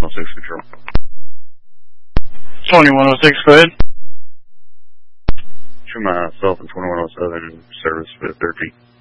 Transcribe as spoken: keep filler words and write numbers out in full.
oh six Control. twenty-one oh six, go ahead. To myself and twenty-one oh seven, service fifth thirteen.